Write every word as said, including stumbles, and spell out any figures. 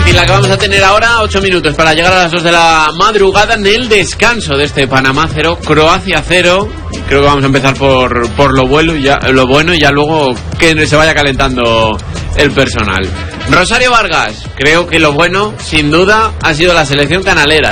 difícil la que vamos a tener ahora. Ocho minutos para llegar a las dos de la madrugada en el descanso de este Panamá cero, Croacia cero. Creo que vamos a empezar por, por lo bueno y ya, lo bueno y ya luego que se vaya calentando el personal. Rosario Vargas, creo que lo bueno, sin duda, ha sido la selección canalera.